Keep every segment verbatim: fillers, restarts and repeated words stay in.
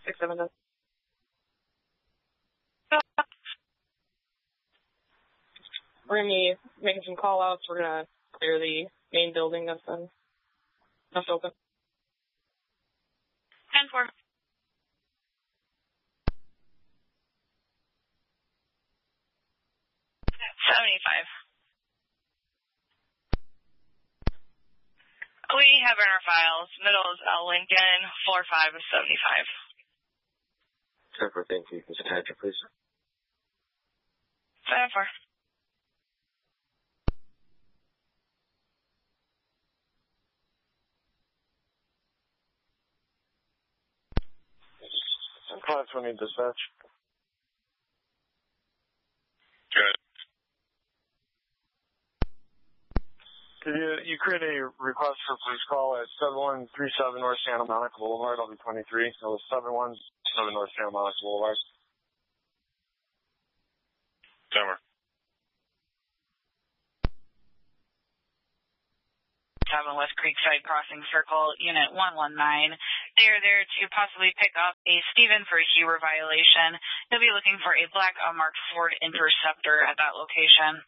six seven nine. We're going to be making some call-outs. We're going to clear the main building that's been left open. ten four. seventy-five. We have in our files, middle is L. Lincoln, floor five is seventy-five. ten four, thank you. Mister Tadger, please. ten four. five twenty dispatch. Good. Could you, you create a request for police call at seven one three seven North Santa Monica Boulevard, I'll be twenty-three. So seven one seven North Santa Monica Boulevard. Denver. seven West Creekside Crossing Circle, Unit one one nine. They are there to possibly pick up a Stephen for Hewer violation. They'll be looking for a black unmarked Ford Interceptor at that location.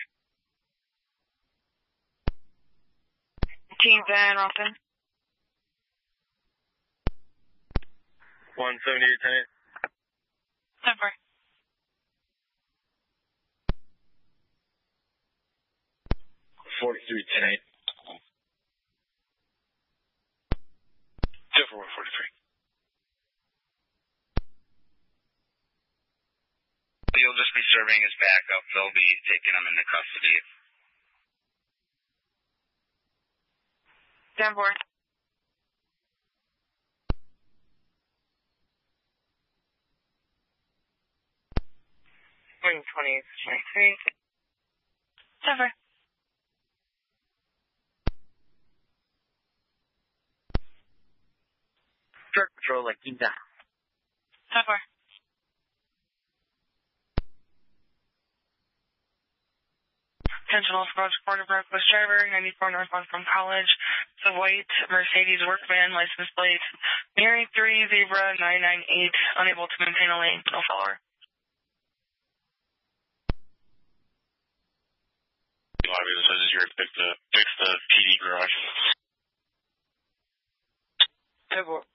Team Van Rockton. one seventy-eight ten eight. ten four. forty-three ten eight. Different one forty-three. You'll just be serving as backup. They'll be taking them into custody. ten four. one twenty, twenty-three. ten four. Drug Patrol, La Quinta. ten four. Intentional approach, Porter Brook, bus driver, ninety-four northbound from College. The white Mercedes workman, license plate, Mary three Zebra nine nine eight, unable to maintain a lane, no follower. Obviously, this is your fix the, fix the T D garage. ten four.